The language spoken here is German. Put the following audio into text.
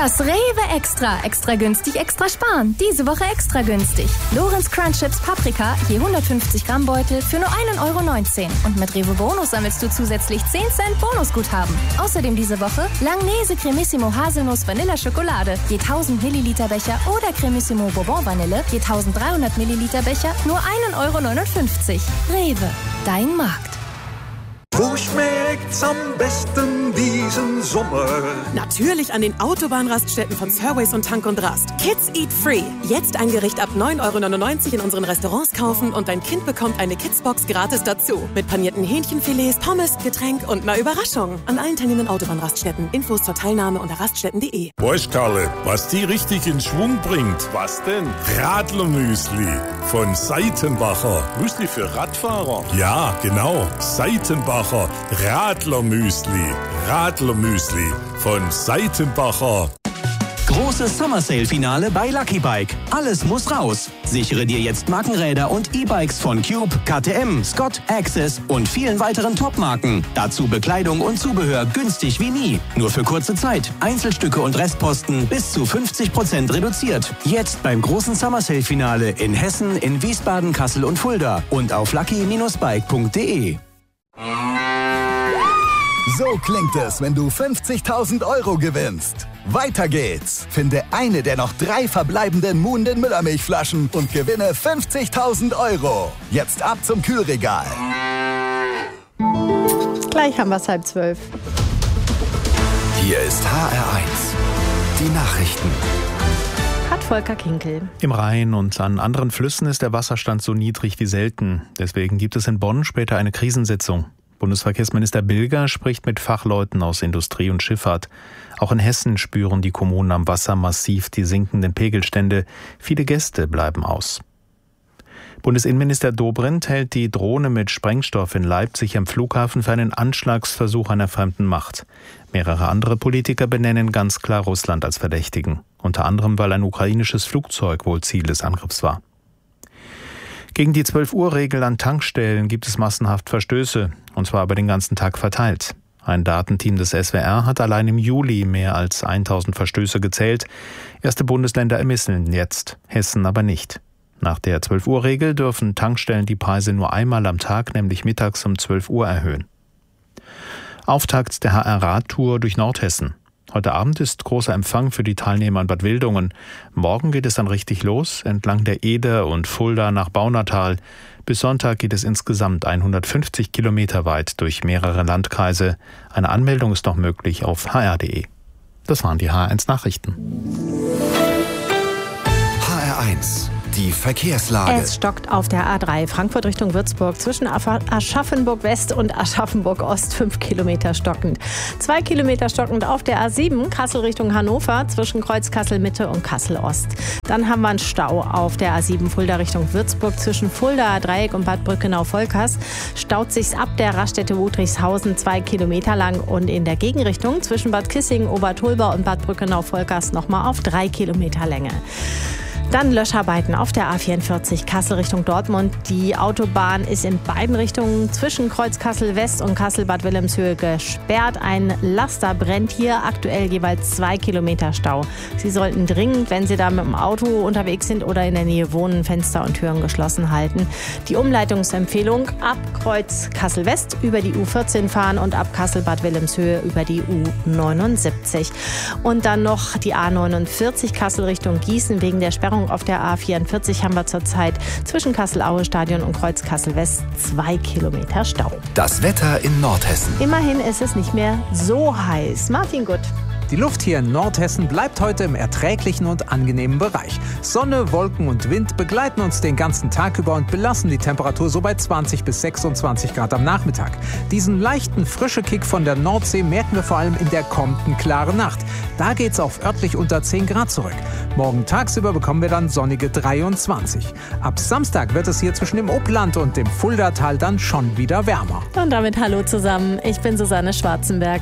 Das Rewe Extra. Extra günstig, extra sparen. Diese Woche extra günstig. Lorenz Crunch Chips Paprika, je 150 Gramm Beutel für nur 1,19 €. Und mit Rewe Bonus sammelst du zusätzlich 10 Cent Bonusguthaben. Außerdem diese Woche Langnese Cremissimo Haselnuss Vanilla Schokolade, je 1000 Milliliter Becher oder Cremissimo Bourbon Vanille, je 1300 Milliliter Becher, nur 1,59 €. Rewe, dein Markt. Wo schmeckt's am besten diesen Sommer? Natürlich an den Autobahnraststätten von Surways und Tank und Rast. Kids Eat Free. Jetzt ein Gericht ab 9,99 € in unseren Restaurants kaufen und dein Kind bekommt eine Kidsbox gratis dazu. Mit panierten Hähnchenfilets, Pommes, Getränk und einer Überraschung. An allen teilnehmenden Autobahnraststätten. Infos zur Teilnahme unter raststätten.de. Weißt Karle, was die richtig in Schwung bringt? Was denn? Radlermüsli von Seitenbacher. Müsli für Radfahrer? Ja, genau. Seitenbacher Radlermüsli. Radlermüsli von Seitenbacher. Großes Summer Sale Finale bei Lucky Bike. Alles muss raus. Sichere dir jetzt Markenräder und E-Bikes von Cube, KTM, Scott, Access und vielen weiteren Top-Marken. Dazu Bekleidung und Zubehör günstig wie nie. Nur für kurze Zeit. Einzelstücke und Restposten bis zu 50% reduziert. Jetzt beim großen Summer Sale Finale in Hessen, in Wiesbaden, Kassel und Fulda und auf lucky-bike.de. So klingt es, wenn du 50.000 € gewinnst. Weiter geht's. Finde eine der noch 3 verbleibenden Muhnden Müllermilchflaschen und gewinne 50.000 €. Jetzt ab zum Kühlregal. Gleich haben wir es 11:30. Hier ist HR1. Die Nachrichten. Hat Volker Kinkel. Im Rhein und an anderen Flüssen ist der Wasserstand so niedrig wie selten. Deswegen gibt es in Bonn später eine Krisensitzung. Bundesverkehrsminister Bilger spricht mit Fachleuten aus Industrie und Schifffahrt. Auch in Hessen spüren die Kommunen am Wasser massiv die sinkenden Pegelstände. Viele Gäste bleiben aus. Bundesinnenminister Dobrindt hält die Drohne mit Sprengstoff in Leipzig am Flughafen für einen Anschlagsversuch einer fremden Macht. Mehrere andere Politiker benennen ganz klar Russland als Verdächtigen. Unter anderem, weil ein ukrainisches Flugzeug wohl Ziel des Angriffs war. Gegen die 12-Uhr-Regel an Tankstellen gibt es massenhaft Verstöße, und zwar über den ganzen Tag verteilt. Ein Datenteam des SWR hat allein im Juli mehr als 1000 Verstöße gezählt. Erste Bundesländer ermitteln jetzt, Hessen aber nicht. Nach der 12-Uhr-Regel dürfen Tankstellen die Preise nur einmal am Tag, nämlich mittags um 12 Uhr, erhöhen. Auftakt der HR-Radtour durch Nordhessen. Heute Abend ist großer Empfang für die Teilnehmer in Bad Wildungen. Morgen geht es dann richtig los, entlang der Eder und Fulda nach Baunatal. Bis Sonntag geht es insgesamt 150 Kilometer weit durch mehrere Landkreise. Eine Anmeldung ist noch möglich auf hr.de. Das waren die HR1 Nachrichten. HR1. Die Verkehrslage. Es stockt auf der A3 Frankfurt Richtung Würzburg zwischen Aschaffenburg West und Aschaffenburg Ost 5 Kilometer stockend. 2 Kilometer stockend auf der A7 Kassel Richtung Hannover zwischen Kreuz Kassel Mitte und Kassel Ost. Dann haben wir einen Stau auf der A7 Fulda Richtung Würzburg zwischen Fulda Dreieck und Bad Brückenau-Volkers. Staut sich's ab der Raststätte Wutrichshausen 2 Kilometer lang und in der Gegenrichtung zwischen Bad Kissingen, Obertolba und Bad Brückenau-Volkers nochmal auf 3 Kilometer Länge. Dann Löscharbeiten auf der A44 Kassel Richtung Dortmund. Die Autobahn ist in beiden Richtungen zwischen Kreuz Kassel West und Kassel-Bad Wilhelmshöhe gesperrt. Ein Laster brennt hier, aktuell jeweils 2 Kilometer Stau. Sie sollten dringend, wenn Sie da mit dem Auto unterwegs sind oder in der Nähe wohnen, Fenster und Türen geschlossen halten. Die Umleitungsempfehlung: ab Kreuz Kassel West über die U14 fahren und ab Kassel-Bad Wilhelmshöhe über die U79. Und dann noch die A49 Kassel Richtung Gießen wegen der Sperrung auf der A44 haben wir zurzeit zwischen Kassel-Aue-Stadion und Kreuz Kassel West 2 Kilometer Stau. Das Wetter in Nordhessen. Immerhin ist es nicht mehr so heiß. Martin Gutt. Die Luft hier in Nordhessen bleibt heute im erträglichen und angenehmen Bereich. Sonne, Wolken und Wind begleiten uns den ganzen Tag über und belassen die Temperatur so bei 20 bis 26 Grad am Nachmittag. Diesen leichten Frischekick von der Nordsee merken wir vor allem in der kommenden klaren Nacht. Da geht's auf örtlich unter 10 Grad zurück. Morgen tagsüber bekommen wir dann sonnige 23. Ab Samstag wird es hier zwischen dem Oppland und dem Fuldatal dann schon wieder wärmer. Und damit hallo zusammen. Ich bin Susanne Schwarzenberger.